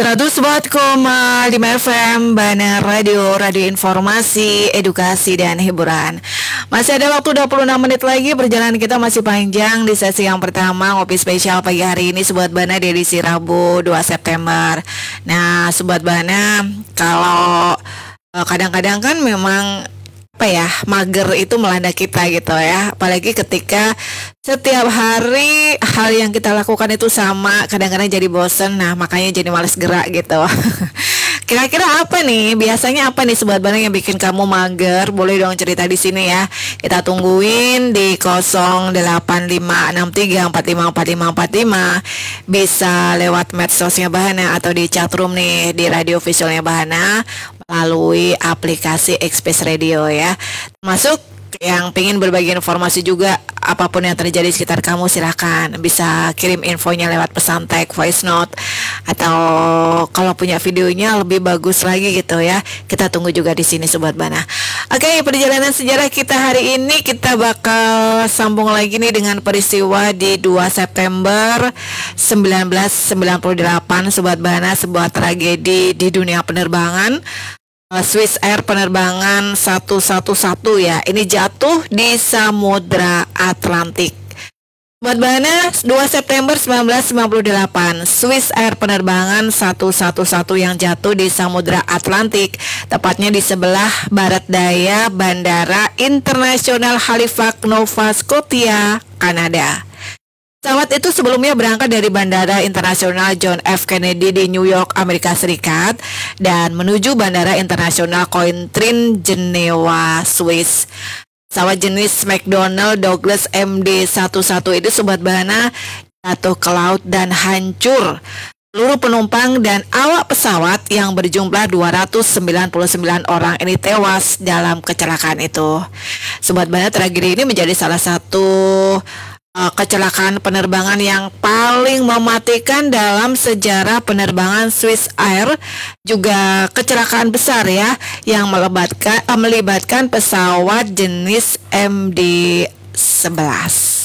104,5 FM Bana Radio, radio informasi, edukasi, dan hiburan. Masih ada waktu 26 menit lagi, perjalanan kita masih panjang. Di sesi yang pertama, ngopi spesial pagi hari ini Sobat Bana di edisi Rabu 2 September. Nah, Sobat Bana, kalau kadang-kadang kan memang mager itu melanda kita gitu ya. Apalagi ketika setiap hari hal yang kita lakukan itu sama, kadang-kadang jadi bosen. Nah, makanya jadi malas gerak gitu. Kira-kira apa nih? Biasanya apa nih Sobat Bana yang bikin kamu mager? Boleh dong cerita di sini ya. Kita tungguin di 085563454545. Bisa lewat medsosnya Bahana atau di chatroom nih di radio visualnya Bahana melalui aplikasi Express Radio ya. Termasuk yang pengen berbagi informasi juga, apapun yang terjadi di sekitar kamu, silahkan bisa kirim infonya lewat pesan tag, voice note, atau kalau punya videonya lebih bagus lagi gitu ya. Kita tunggu juga di sini Sobat Bana. Oke, perjalanan sejarah kita hari ini kita bakal sambung lagi nih dengan peristiwa di 2 September 1998 Sobat Bana, sebuah tragedi di dunia penerbangan. Swiss Air penerbangan 111 ya, ini jatuh di Samudra Atlantik. Sobat Bana, 2 September 1998, Swiss Air penerbangan 111 yang jatuh di Samudra Atlantik, tepatnya di sebelah barat daya Bandara Internasional Halifax, Nova Scotia, Kanada. Pesawat itu sebelumnya berangkat dari Bandara Internasional John F. Kennedy di New York, Amerika Serikat, dan menuju Bandara Internasional Cointrin, Jenewa, Swiss. Pesawat jenis McDonnell Douglas MD-11 itu Sobat Bana jatuh ke laut dan hancur. Seluruh penumpang dan awak pesawat yang berjumlah 299 orang ini tewas dalam kecelakaan itu. Sobat Bana, tragedi ini menjadi salah satu kecelakaan penerbangan yang paling mematikan dalam sejarah penerbangan Swiss Air, juga kecelakaan besar ya yang melibatkan pesawat jenis MD-11.